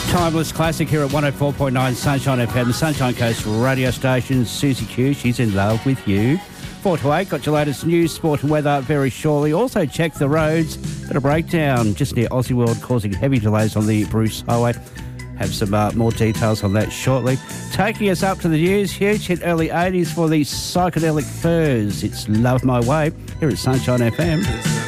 Timeless classic here at 104.9 Sunshine FM, the Sunshine Coast radio station. Susie Q, she's in love with you. 4 to 8, got your latest news, sport and weather very shortly. Also check the roads. Got a breakdown just near Aussie World causing heavy delays on the Bruce Highway. Have some more details on that shortly. Taking us up to the news, huge hit early 80s for the Psychedelic Furs. It's Love My Way here at Sunshine FM.